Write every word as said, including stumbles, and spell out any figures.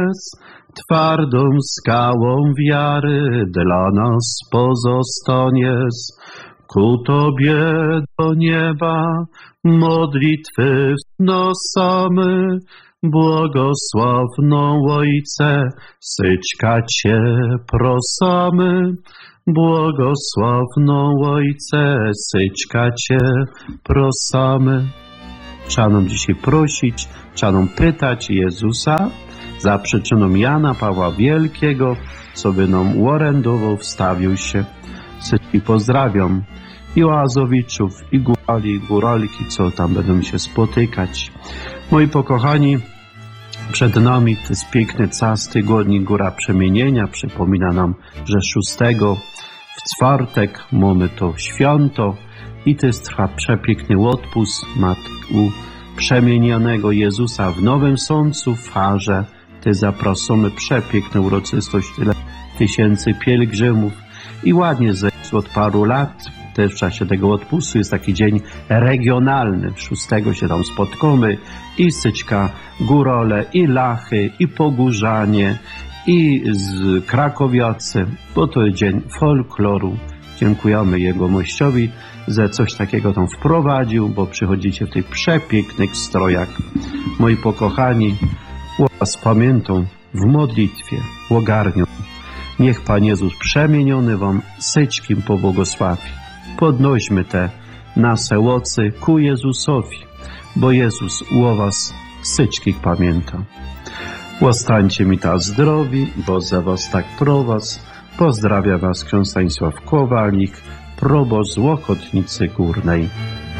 twardą skałą wiary dla nas pozostaniesz. Ku Tobie do nieba modlitwy wznosamy, błogosławną Ojcze, syćka Cię prosamy. Błogosławną Ojcze, syćka Cię prosamy. Trzeba nam dzisiaj prosić, trzeba nam pytać Jezusa za przyczyną Jana Pawła Wielkiego, co by nam orędował, wstawił się. Syćki pozdrawiam i oazowiczów, i górali, i góralki, co tam będą się spotykać. Moi pokochani, przed nami to jest piękny czas tygodni Góra Przemienienia. Przypomina nam, że szóstego w czwartek mamy to święto i to jest trwa przepiękny odpust u przemienionego Jezusa w Nowym Sącu, w Harze. Ty zapraszamy przepiękną uroczystość, tyle tysięcy pielgrzymów i ładnie zejść od paru lat. Też w czasie tego odpustu jest taki dzień regionalny. Szóstego się tam spotkamy i Syćka Górole, i Lachy, i Pogórzanie, i z Krakowiacy, bo to jest dzień folkloru. Dziękujemy Jego mościowi, że coś takiego tam wprowadził, bo przychodzicie w tych przepięknych strojach. Moi pokochani, was pamiętam w modlitwie, w ogarniu. Niech Pan Jezus przemieniony wam syćkim pobłogosławi. Podnośmy te nasze łocy ku Jezusowi, bo Jezus u was syćkich pamięta. Ostańcie mi ta zdrowi, bo za was tak prowas. Pozdrawia was ksiądz Stanisław Kowalik, proboszcz z Łokotnicy Górnej.